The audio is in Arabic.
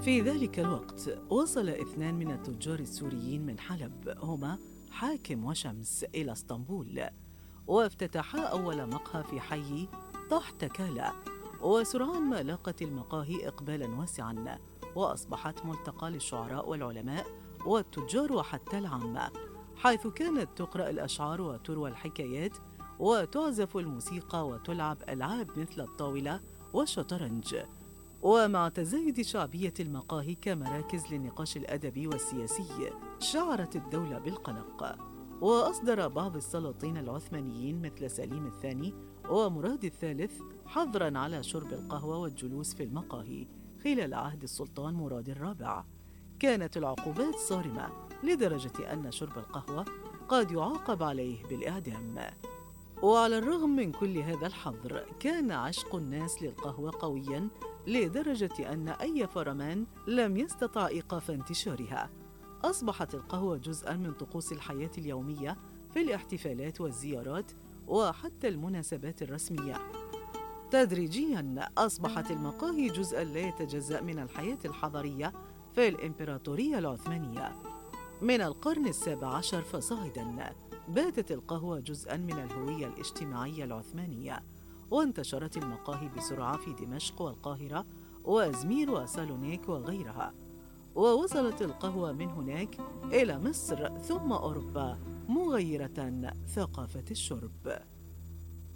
في ذلك الوقت وصل اثنان من التجار السوريين من حلب هما حاكم وشمس إلى اسطنبول، وافتتحا أول مقهى في حي طحتكالا. وسرعان ما لاقت المقاهي إقبالا واسعا، وأصبحت ملتقى للشعراء والعلماء والتجار وحتى العامة، حيث كانت تقرأ الأشعار وتروى الحكايات وتعزف الموسيقى وتلعب ألعاب مثل الطاولة والشطرنج. ومع تزايد شعبية المقاهي كمراكز للنقاش الأدبي والسياسي، شعرت الدولة بالقلق، وأصدر بعض السلاطين العثمانيين مثل سليم الثاني ومراد الثالث حظراً على شرب القهوة والجلوس في المقاهي خلال عهد السلطان مراد الرابع. كانت العقوبات صارمة لدرجة أن شرب القهوة قد يعاقب عليه بالإعدام. وعلى الرغم من كل هذا الحظر، كان عشق الناس للقهوة قوياً لدرجة أن أي فرمان لم يستطع إيقاف انتشارها. أصبحت القهوة جزءاً من طقوس الحياة اليومية في الاحتفالات والزيارات وحتى المناسبات الرسمية. تدريجياً أصبحت المقاهي جزءاً لا يتجزأ من الحياة الحضرية في الإمبراطورية العثمانية. من القرن السابع عشر فصاعداً باتت القهوة جزءاً من الهوية الاجتماعية العثمانية، وانتشرت المقاهي بسرعة في دمشق والقاهرة وأزمير وسالونيك وغيرها. ووصلت القهوة من هناك إلى مصر ثم أوروبا، مغيرة ثقافة الشرب.